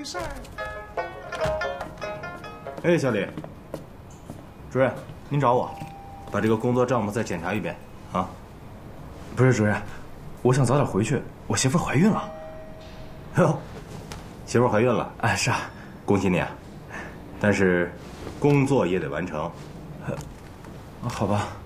哎，小李，主任，您找我，把这个工作账目再检查一遍啊。不是主任，我想早点回去，我媳妇怀孕了。哟，媳妇怀孕了？哎，是啊，恭喜你啊！但是工作也得完成。好吧。